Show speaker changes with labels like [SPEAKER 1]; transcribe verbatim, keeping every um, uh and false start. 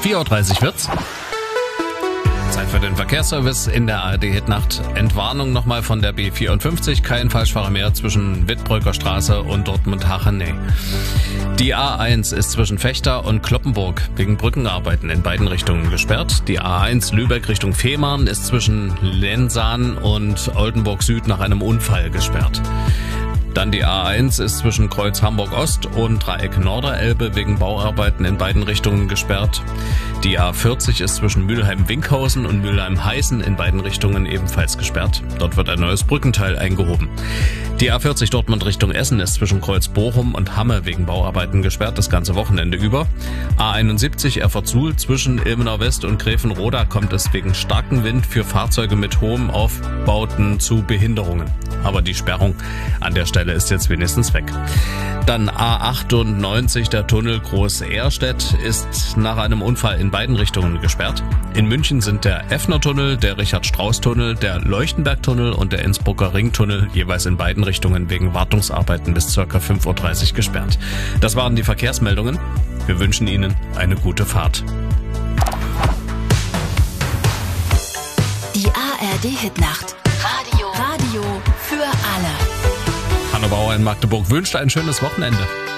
[SPEAKER 1] vier Uhr dreißig wird's. Zeit für den Verkehrsservice in der A R D-Hitnacht. Entwarnung nochmal von der B vierundfünfzig. Kein Falschfahrer mehr zwischen Wittbrücker Straße und Dortmund-Hachenay. Die A eins ist zwischen Vechta und Cloppenburg wegen Brückenarbeiten in beiden Richtungen gesperrt. Die A eins Lübeck Richtung Fehmarn ist zwischen Lensahn und Oldenburg Süd nach einem Unfall gesperrt. Dann die A eins ist zwischen Kreuz Hamburg-Ost und Dreieck Norderelbe wegen Bauarbeiten in beiden Richtungen gesperrt. Die A vierzig ist zwischen Mülheim-Winkhausen und Mülheim-Heißen in beiden Richtungen ebenfalls gesperrt. Dort wird ein neues Brückenteil eingehoben. Die A vierzig Dortmund Richtung Essen ist zwischen Kreuz Bochum und Hamme wegen Bauarbeiten gesperrt, das ganze Wochenende über. A einundsiebzig Erfurt-Suhl zwischen Ilmenau West und Gräfenroda kommt es wegen starkem Wind für Fahrzeuge mit hohem Aufbauten zu Behinderungen. Aber die Sperrung an der Stelle ist jetzt wenigstens weg. Dann A achtundneunzig, der Tunnel Groß-Ehrstedt, ist nach einem Unfall in beiden Richtungen gesperrt. In München sind der Effner-Tunnel, der Richard-Strauß-Tunnel, der Leuchtenberg-Tunnel und der Innsbrucker Ringtunnel jeweils in beiden Richtungen wegen Wartungsarbeiten bis ca. fünf Uhr dreißig gesperrt. Das waren die Verkehrsmeldungen. Wir wünschen Ihnen eine gute Fahrt.
[SPEAKER 2] Die A R D-Hitnacht. Radio. Radio für alle.
[SPEAKER 1] Hanno Bauer in Magdeburg wünscht ein schönes Wochenende.